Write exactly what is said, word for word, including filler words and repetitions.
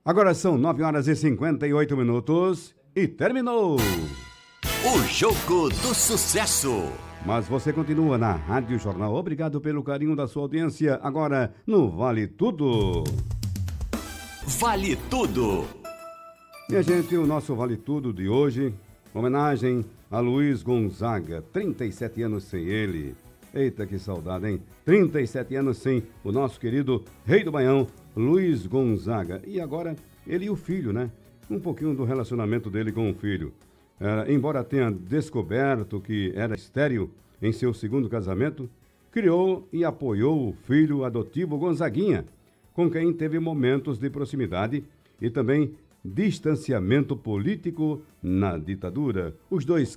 Agora são nove horas e cinquenta e oito minutos e terminou. O Jogo do Sucesso. Mas você continua na Rádio Jornal. Obrigado pelo carinho da sua audiência. Agora no Vale Tudo. Vale Tudo. Minha gente, o nosso Vale Tudo de hoje, homenagem a Luiz Gonzaga, trinta e sete anos sem ele. Eita, que saudade, hein? trinta e sete anos sem o nosso querido rei do Baião, Luiz Gonzaga. E agora, ele e o filho, né? Um pouquinho do relacionamento dele com o filho. Uh, embora tenha descoberto que era estéril em seu segundo casamento, criou e apoiou o filho adotivo Gonzaguinha, com quem teve momentos de proximidade e também distanciamento político na ditadura. Os dois